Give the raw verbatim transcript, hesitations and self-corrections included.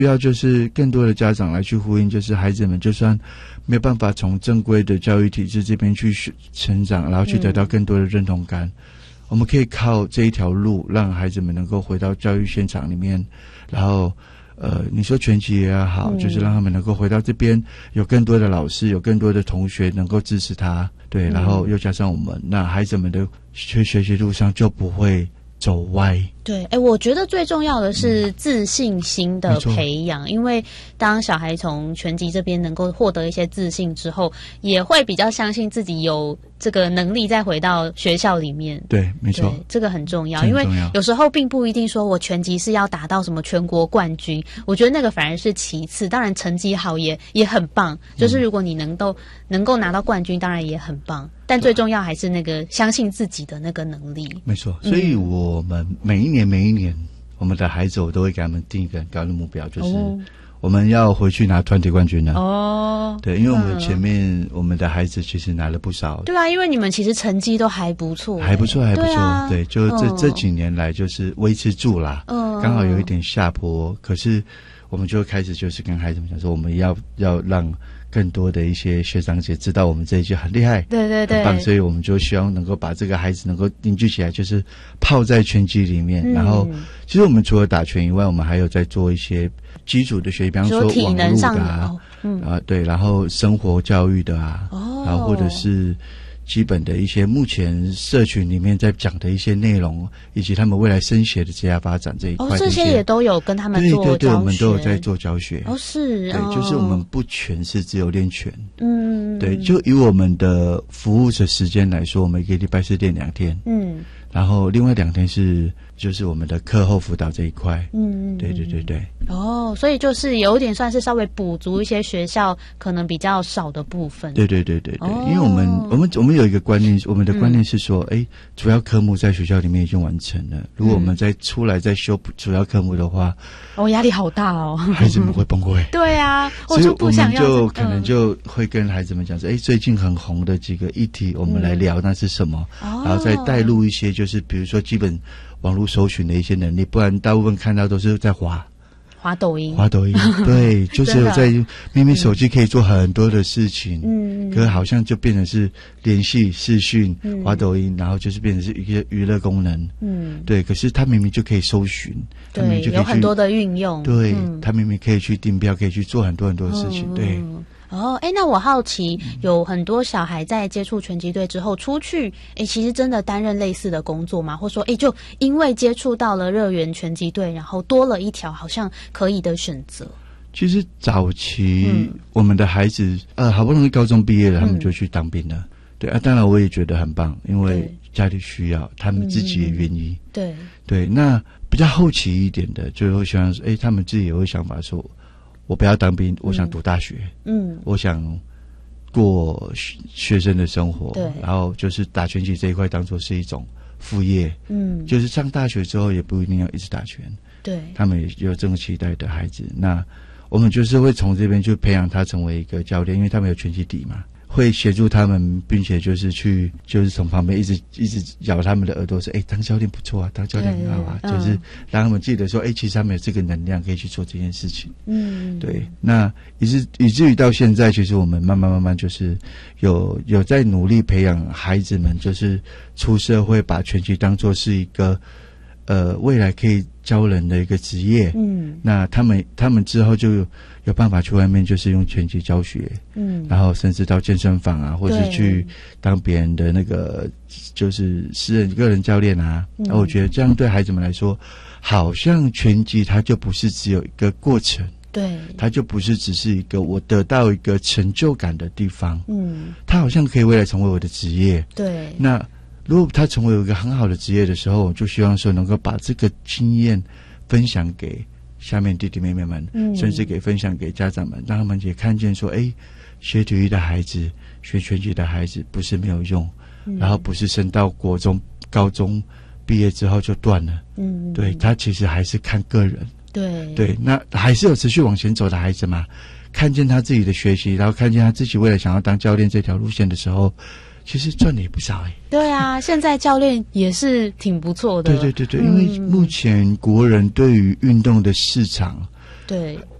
要就是更多的家长来去呼应，就是孩子们就算没有办法从正规的教育体制这边去成长，然后去得到更多的认同感，嗯、我们可以靠这一条路让孩子们能够回到教育现场里面，然后呃，你说拳击也好、嗯、就是让他们能够回到这边，有更多的老师，有更多的同学能够支持他，对，然后又加上我们，那孩子们的去学习路上就不会走歪。 对，哎，我觉得最重要的是自信心的培养，嗯、因为当小孩从拳击这边能够获得一些自信之后，也会比较相信自己有这个能力再回到学校里面。 对，没错， 这个很重要，因为有时候并不一定说我拳击是要达到什么全国冠军，我觉得那个反而是其次。当然成绩好也也很棒，就是如果你能够、嗯、能够拿到冠军，当然也很棒。但最重要还是那个相信自己的那个能力。 没错，所以我们每一年每一年，我们的孩子我都会给他们定一个很高的目标，就是我们要回去拿团体冠军了。哦，对，因为我们前面、嗯、我们的孩子其实拿了不少。 对啊，因为你们其实成绩都还不错、欸， 还不错，还不错。对、啊，对，就这、嗯、这几年来就是维持住啦，嗯，刚好有一点下坡，可是我们就开始就是跟孩子们讲说，我们要要让更多的一些学长姐知道我们这一届很厉害， 对对对， 很棒，所以我们就希望能够把这个孩子能够凝聚起来，就是泡在拳击里面。嗯、然后，其实我们除了打拳以外，我们还有在做一些基础的学习，比方说网络的啊，哦嗯、啊对，然后生活教育的啊，哦、然后或者是基本的一些目前社群里面在讲的一些内容，以及他们未来升学的职业发展这一块， 哦，这些也都有跟他们做教学。 对对对，我们都有在做教学。 哦，是， 对， 哦、 就是我们不全是只有练拳。 嗯， 对，就以我们的服务的时间来说，我们一个礼拜是练两天。嗯，然后另外两天是就是我们的课后辅导这一块。嗯，对对对对。 哦，所以就是有点算是稍微补足一些学校可能比较少的部分。 对对对对对，哦、因为我们我们我们有一个观念，我们的观念是说，哎、嗯，主要科目在学校里面已经完成了，如果我们再出来再修主要科目的话， 哦，压力好大哦， 孩子们会崩溃。 对啊， 我就不想要，所以我们就可能嗯就会跟孩子们讲说，哎，最近很红的几个议题，我们来聊那是什么，嗯、然后再带入一些就是比如说基本网络搜寻的一些能力，不然大部分看到都是在滑。 滑抖音， 滑抖音，对，就是在明明手机可以做很多的事情，嗯，可是好像就变成是联系、视讯、嗯、滑抖音，然后就是变成是一个娱乐功能，嗯，对。可是他明明就可以搜寻， 对， 他明明就可以有很多的运用， 对， 嗯、 他明明可以去订票，可以去做很多很多的事情，嗯、对。 哦，哎，那我好奇，有很多小孩在接触拳击队之后出去，哎，其实真的担任类似的工作吗？或者说，哎，就因为接触到了热源拳击队，然后多了一条好像可以的选择。 其实早期、嗯、我们的孩子，呃，好不容易高中毕业了，他们就去当兵了。嗯、对啊，当然我也觉得很棒，因为家里需要，他们自己也愿意。 嗯、对对，那比较后期一点的，就会想说，哎，他们自己也会想法说。我不要当兵，我想读大学。嗯，我想过学生的生活。对，然后就是打拳击这一块当作是一种副业。嗯，就是上大学之后也不一定要一直打拳。对，他们也有这种期待的孩子，那我们就是会从这边就培养他成为一个教练，因为他们有拳击底嘛。会协助他们，并且就是去，就是从旁边一直一直咬他们的耳朵，说：“哎、欸，当教练不错啊，当教练很好啊。”就是让他们记得说：“哎、欸，其实他们有这个能量可以去做这件事情。”嗯，对。那以至以至于到现在，其实我们慢慢慢慢就是有有在努力培养孩子们，就是出社会把拳击当作是一个呃未来可以教人的一个职业。嗯，那他们他们之后就有。有办法去外面就是用拳击教学，嗯，然后甚至到健身房啊，或者去当别人的那个就是私人个人教练啊。嗯、然后我觉得这样对孩子们来说，好像拳击它就不是只有一个过程，对，它就不是只是一个我得到一个成就感的地方，嗯，它好像可以未来成为我的职业，对。那如果它成为一个很好的职业的时候，我就希望说能够把这个经验分享给。下面弟弟妹妹们，嗯、甚至给分享给家长们，让他们也看见说，哎，学体育的孩子，学拳击的孩子不是没有用，嗯、然后不是升到国中、高中毕业之后就断了，嗯，对他其实还是看个人，对对，那还是有持续往前走的孩子嘛，看见他自己的学习，然后看见他自己未来想要当教练这条路线的时候。其实赚的也不少哎、欸。 对啊，现在教练也是挺不错的。 对对对对，嗯、因为目前国人对于运动的市场， 对。